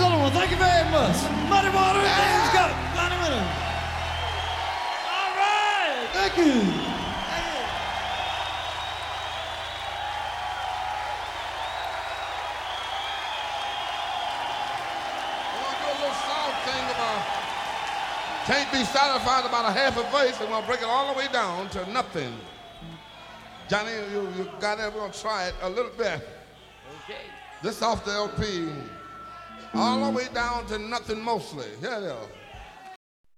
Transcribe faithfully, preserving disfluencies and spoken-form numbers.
gentlemen, thank you very much. Muddy Water, James Scott, Johnny Winter. All right. Thank you. Thank you. Can't be satisfied about a half a verse, and we'll break it all the way down to nothing. Johnny, you, you got it. We're going to try it a little bit. Okay. This off the L P. All the way down to nothing mostly. Here it is.